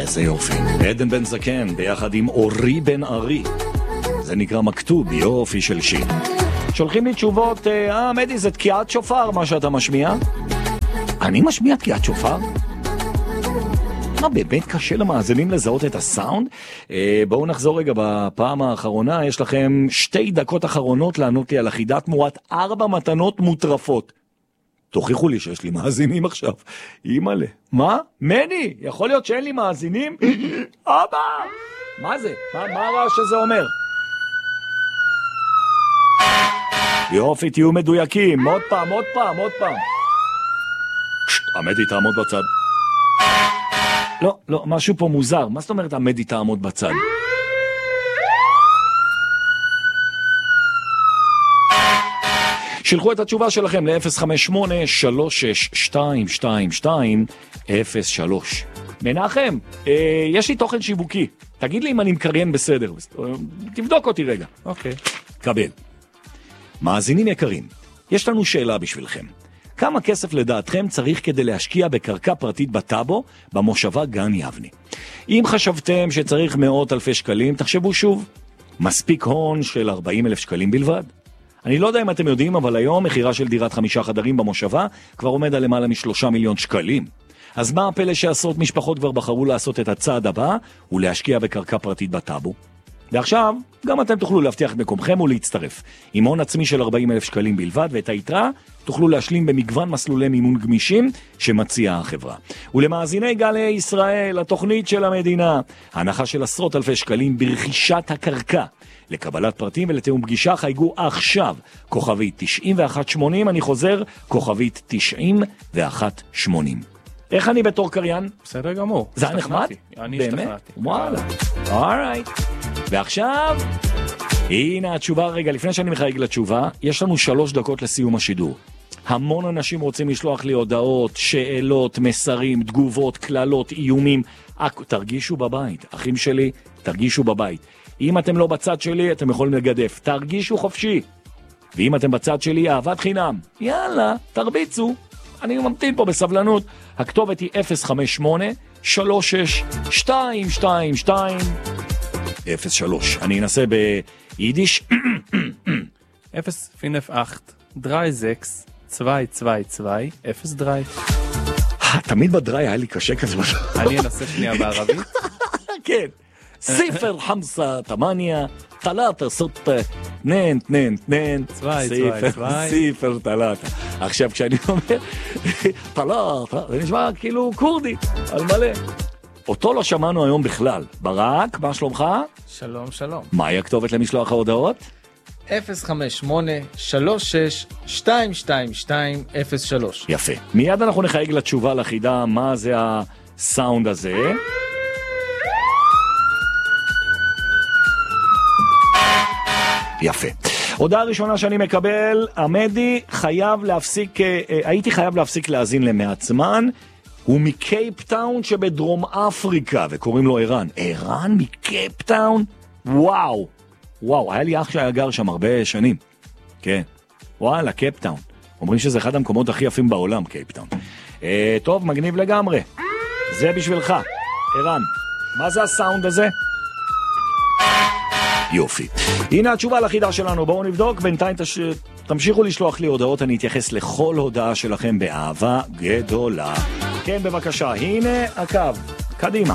איזה יופי. עדן בן זקן ביחד עם אורי בן ארי. זה נקרא מכתוב, יופי של שיר. שולחים לי תשובות, מדי, זה תקיעת שופר מה שאתה משמיע? אני משמיע תקיעת שופר? באמת קשה למאזינים לזהות את הסאונד. בואו נחזור רגע בפעם האחרונה. יש לכם 2 דקות אחרונות לענות לי על החידה תמורת 4 מתנות מוטרפות. תוכיחו לי שיש לי מאזינים עכשיו. אימא'לה. מה? מני, יכול להיות שאין לי מאזינים? אבא! מה זה? מה הרעש שזה אומר? יופי, תהיו מדויקים. עוד פעם. עמדי, תעמוד בצד. לא, משהו פה מוזר. מה זאת אומרת עמדי תעמוד בצד? שלחו את התשובה שלכם ל-058-36222-03. מנחם, יש לי תוכן שיווקי. תגיד לי אם אני מקריין בסדר. תבדוק אותי רגע. אוקיי. קבל. מאזינים יקרים, יש לנו שאלה בשבילכם. כמה כסף לדעתכם צריך כדי להשקיע בקרקע פרטית בטאבו, במושבה גן יבני? אם חשבתם שצריך 100,000 שקלים, תחשבו שוב. מספיק הון של 40,000 שקלים בלבד. אני לא יודע אם אתם יודעים, אבל היום מחירה של דירת 5 חדרים במושבה כבר עומד על למעלה מ3 מיליון שקלים. אז מה הפלא שעשרות משפחות כבר בחרו לעשות את הצעד הבא ולהשקיע בקרקע פרטית בטאבו? ועכשיו, גם אתם תוכלו להבטיח את מקומכם ולהצטרף. עם הון עצמי של 40,000 שקלים בלבד, ואת היתרה תוכלו להשלים במגוון מסלולי מימון גמישים שמציעה החברה. ולמאזיני גלי ישראל, התוכנית של המדינה, הנחה של עשרות אלפי שקלים ברכישת הקרקע. לקבלת פרטים ולתיאום פגישה חייגו עכשיו, כוכבית 9180, אני חוזר, כוכבית 9180. איך אני בתור קריין? בסדר גמור. זה היה נחמד? אני השתכנעתי. וואלה. אורייט. ועכשיו, הנה התשובה. רגע, לפני שאני מחייג לתשובה, יש לנו 3 דקות לסיום השידור. המון אנשים רוצים לשלוח לי הודעות, שאלות, מסרים, תגובות, כללות, איומים. תרגישו בבית. אחים שלי, תרגישו בבית. אם אתם לא בצד שלי, אתם יכולים לגדף. תרגישו חופשי. ואם אתם בצד שלי, אהבת חינם. יאללה, תרביצו. אני ממתין פה בסבלנות. הכתובת היא 058-36222-03. אני אנסה ביידיש. 058-362-222-0 דריי. תמיד בדריי היה לי קשה כזה. אני אנסה שנייה בערבית. כן. 0-5-8-3-6-2-2-2 סיפר תלתה. עכשיו כשאני אומר תלתה, זה נשמע כאילו קורדי על מלא. אותו לא שמענו היום בכלל. ברק, מה שלומך? שלום, שלום. מהי הכתובת למשלוח ההודעות? 058-36-222-03. יפה. מיד אנחנו נחייג לתשובה לחידה מה זה הסאונד הזה. יפה. הודעה ראשונה שאני מקבל, עמדי חייב להפסיק, הייתי חייב להפסיק להאזין למעט זמן, הוא מקייפטאון שבדרום אפריקה, וקוראים לו ערן. ערן מקייפטאון? וואו. וואו, היה לי אח שהיה גר שם הרבה שנים. כן. וואלה, קייפטאון. אומרים שזה אחד המקומות הכי יפים בעולם, קייפטאון. טוב, מגניב לגמרי. זה בשבילך. ערן, מה זה הסאונד הזה? יופי. הנה התשובה לחידה שלנו, בואו נבדוק. בינתיים תמשיכו לשלוח לי הודעות, אני אתייחס לכל הודעה שלכם באהבה גדולה. כן, בבקשה, הנה הקו. קדימה.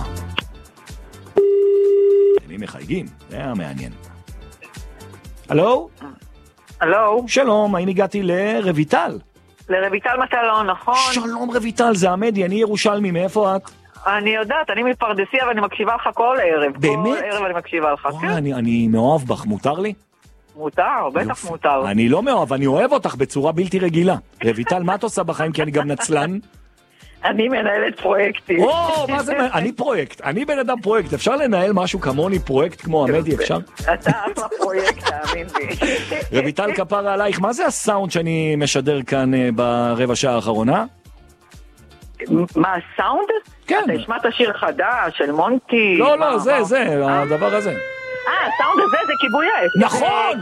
מי מחייגים? זה היה מעניין. הלו? הלו? שלום, האם הגעתי לרויטל? לרויטל מטלון, נכון? שלום רויטל, זה עמדי, אני ירושלמי, מאיפה את? אני יודעת, אני מפרדסיה ואני מקשיבה לך כל ערב. באמת? כל ערב אני מקשיבה לך. וואי, אני מאוהב בך, מותר לי? מותר, בטח מותר. אני לא מאוהב, אני אוהב אותך בצורה בלתי רגילה. רויטל, מה את עושה בחיים? כי אני גם נצלן. אני מנהלת פרויקטים. מה זה? אני פרויקט. אני בן אדם פרויקט. אפשר לנהל משהו כמוני, פרויקט כמו עמדי, אפשר? אתה אחלה פרויקט, תאמין לי. רויטל, כפרה עלייך, מה זה הסאונד שאני משדר כאן ברבע שעה האחרונה? מה, הסאונד? כן. אתה השמעת שיר חדש של מונטי? לא, זה, הדבר הזה. הסאונד הזה זה כיבוי אש. נכון!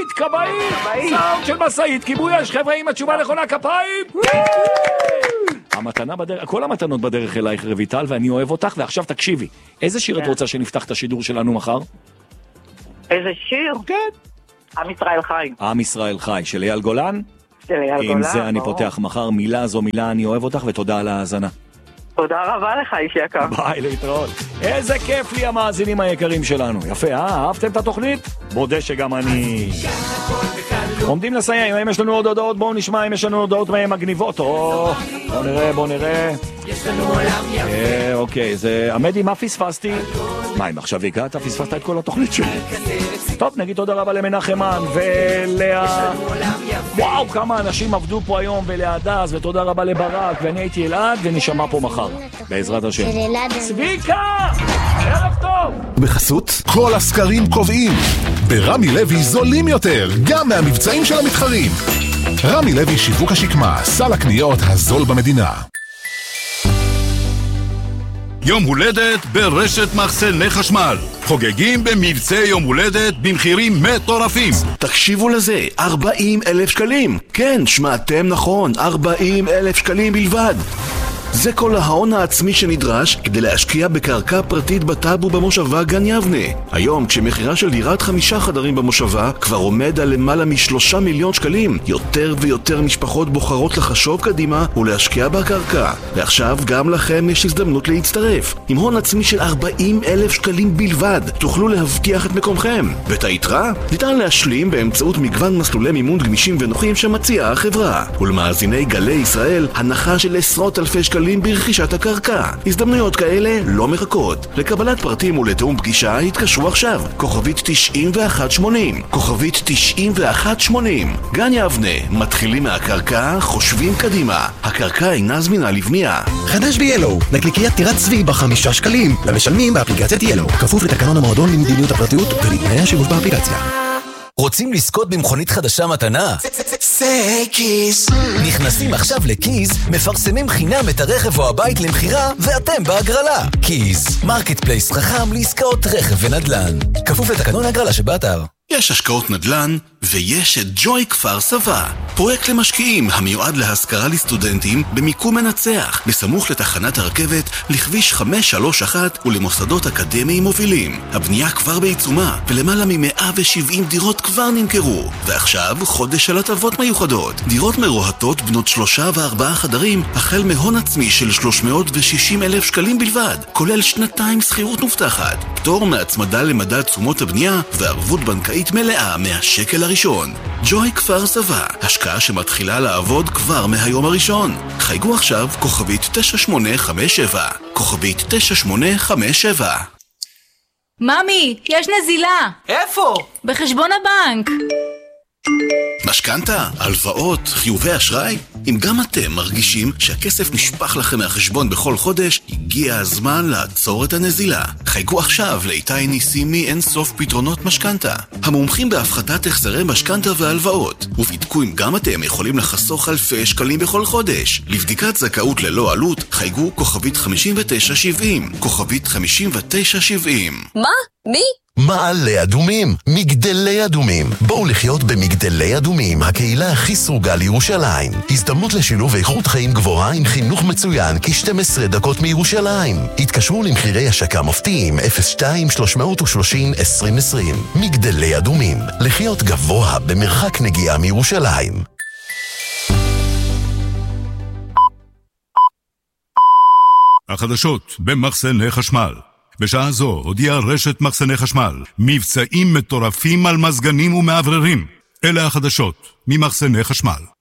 כבאית! סאונד של מסעית, כיבוי אש. חבר'ה, עם התשובה נכונה, כפיים! המתנה בדרך, כל המתנות בדרך אלייך רויטל, ואני אוהב אותך, ועכשיו תקשיבי, איזה שיר את רוצה שנפתח את השידור שלנו מחר? איזה שיר? כן. עם ישראל חי. עם ישראל חי, של אייל גולן? של אייל גולן, עם זה אני ברור. פותח מחר, מילה זו מילה, אני אוהב אותך, ותודה על ההאזנה. תודה רבה לך, איש יקר. ביי, להתראות. איזה כיף לי המאזינים היקרים שלנו. יפה, אהבתם את התוכנית? מודה שגם אני. עומדים לסיים, אם יש לנו עוד הודעות, בואו נשמע אם יש לנו הודעות מגניבות. בואו נראה. אוקיי, זה עמדי, מה פספסתי? מה, אם עכשיו הגעת, פספסת את כל התוכנית שלי. טוב, נגיד תודה רבה למנחמן וואו, כמה אנשים עבדו פה היום, ולהדס, ותודה רבה לברק, ואני הייתי אלעד, ונשמע פה מחר, בעזרת השם. צביקה! ערב טוב! בחסות, כל הסקרים קובעים. ברמי לוי זולים יותר, גם מהמבצעים של המתחרים. רמי לוי שיווק השקמה, סל הקניות הזול במדינה. יום הולדת ברשת מחסני חשמל. חוגגים במבצעי יום הולדת במחירים מטורפים. תקשיבו לזה, 40,000 שקלים. כן, שמעתם נכון, 40,000 שקלים בלבד. זה כל ההון העצמי שנדרש כדי להשקיע בקרקע פרטית בטאבו במושבה גן יבנה. היום, כשמחירה של דירת 5 חדרים במושבה כבר עומד על למעלה מ3 מיליון שקלים, יותר ויותר משפחות בוחרות לחשוב קדימה ולהשקיע בקרקע. ועכשיו גם לכם יש הזדמנות להצטרף. עם הון עצמי של 40,000 שקלים בלבד, תוכלו להבטיח את מקומכם. ואת היתרה ניתן להשלים באמצעות מגוון מסלולי מימון גמישים ונוחים שמציעה החברה. ולמאזיני גלי ישראל, הנחה של עשרות אלפי שקלים ברכישת הקרקע. הזדמנויות כאלה לא מחכות. לקבלת פרטים ולתאום פגישה התקשרו עכשיו. כוכבית 9180. כוכבית 9180. גן יבנה, מתחילים מהקרקע, חושבים קדימה. הקרקע אינה זמינה לבנייה. חדש ב-Yellow, נקניקיית טירת צבי ב5 שקלים, למשלמים באפליקציית Yellow. כפוף לתקנון המועדון למדיניות הפרטיות ולתנאי השימוש באפליקציה. רוצים לזכות במכונית חדשה מתנה? קיס. נכנסים עכשיו לקיס, מפרסמים חינם את הרכב או הבית למחירה, ואתם בהגרלה. קיס, מרקט פלייס חכם לעסקאות רכב ונדל"ן. כפוף לתקנון ההגרלה שבאתר. יש השקעות נדל"ן, ויש את ג'וי כפר סבא. פרויקט למשקיעים המיועד להשכרה לסטודנטים במיקום מנצח, בסמוך לתחנת הרכבת, לכביש 531 ולמוסדות אקדמיים מובילים. הבנייה כבר בעיצומה, ולמעלה מ170 דירות כבר נמכרו. ועכשיו חודש של הטבות מיוחדות. דירות מרוהטות בנות 3 ו4 חדרים, החל מהון עצמי של 360,000 שקלים בלבד, כולל 2 שכירות מובטחת, פטור מהצמדה למדד תשומות הבנייה, וערבות בנקאית מלאה מהשקל הראשון. ג'וי כפר סבא, השקעה שמתחילה לעבוד כבר מהיום הראשון. חייגו עכשיו כוכבית 9857. כוכבית 9857. ממי, יש נזילה. איפה? בחשבון הבנק. משכנתה, הלוואות, חיובי אשראי? אם גם אתם מרגישים שהכסף נשפך לכם מהחשבון בכל חודש, הגיע הזמן לעצור את הנזילה. חייגו עכשיו לאיתי ניסימי אין סוף פתרונות משכנתה. המומחים בהפחתת החזרי משכנתה והלוואות. ובדקו אם גם אתם יכולים לחסוך אלפי שקלים בכל חודש. לבדיקת זכאות ללא עלות, חייגו כוכבית 5970. כוכבית 5970. מה? מי? מעלה אדומים, מגדלי אדומים. בואו לחיות במגדלי אדומים, הקהילה הכי סרוגה לירושלים. הזדמנות לשילוב איכות חיים גבוהה עם חינוך מצוין כ-12 דקות מירושלים. התקשרו למחירי השקה מופתיים 02-330-2020. מגדלי אדומים, לחיות גבוה במרחק נגיעה מירושלים. החדשות במחסני חשמל. בשעה זו הודיעה רשת מחסני חשמל מבצעים מטורפים על מזגנים ומעבררים. אלה החדשות ממחסני חשמל.